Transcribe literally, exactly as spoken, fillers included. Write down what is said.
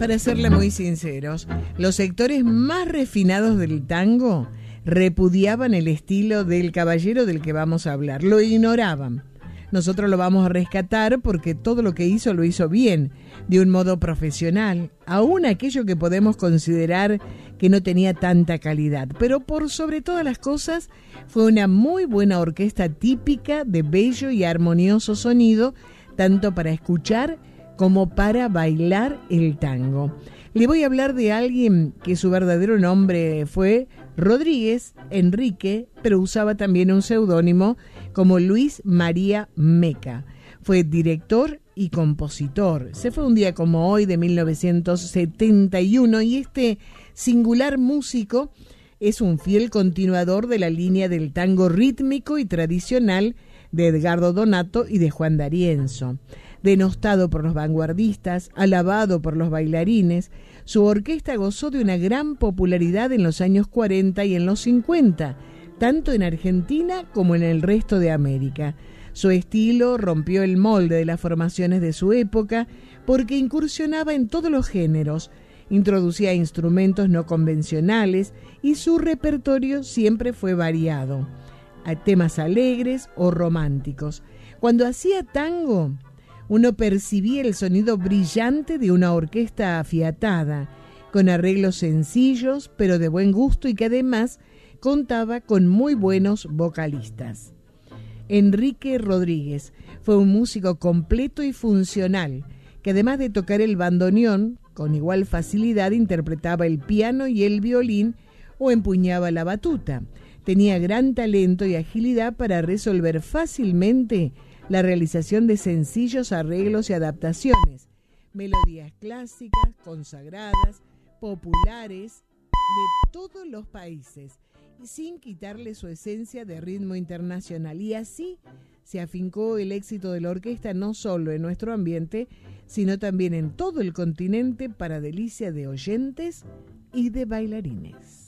Para serle muy sinceros, los sectores más refinados del tango repudiaban el estilo del caballero del que vamos a hablar, lo ignoraban. Nosotros lo vamos a rescatar porque todo lo que hizo lo hizo bien, de un modo profesional, aún aquello que podemos considerar que no tenía tanta calidad. Pero por sobre todas las cosas, fue una muy buena orquesta típica de bello y armonioso sonido, tanto para escuchar como para bailar el tango. Le voy a hablar de alguien que su verdadero nombre fue Rodríguez Enrique, pero usaba también un seudónimo como Luis María Meca. Fue director y compositor. Se fue un día como hoy de mil novecientos setenta y uno y este singular músico es un fiel continuador de la línea del tango rítmico y tradicional de Edgardo Donato y de Juan D'Arienzo. Denostado por los vanguardistas, alabado por los bailarines, su orquesta gozó de una gran popularidad en los años cuarenta y en los cincuenta, tanto en Argentina como en el resto de América. Su estilo rompió el molde de las formaciones de su época porque incursionaba en todos los géneros, introducía instrumentos no convencionales y su repertorio siempre fue variado, a temas alegres o románticos. Cuando hacía tango, uno percibía el sonido brillante de una orquesta afiatada, con arreglos sencillos pero de buen gusto y que además contaba con muy buenos vocalistas. Enrique Rodríguez fue un músico completo y funcional, que además de tocar el bandoneón, con igual facilidad interpretaba el piano y el violín o empuñaba la batuta. Tenía gran talento y agilidad para resolver fácilmente la realización de sencillos arreglos y adaptaciones, melodías clásicas, consagradas, populares, de todos los países, y sin quitarle su esencia de ritmo internacional. Y así se afincó el éxito de la orquesta no solo en nuestro ambiente, sino también en todo el continente para delicia de oyentes y de bailarines.